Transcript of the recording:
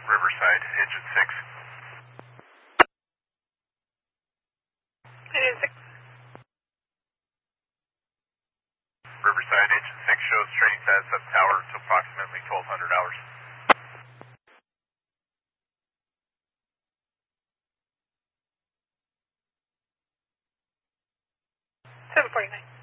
Riverside, engine 6. Engine 6. Riverside, engine 6 shows training status up tower to approximately 1200 hours. 749.